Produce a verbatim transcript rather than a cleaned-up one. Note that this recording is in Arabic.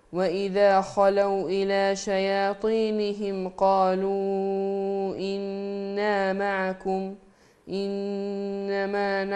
وإذا خلوا إلى شياطينهم قالوا إنا معكم إنما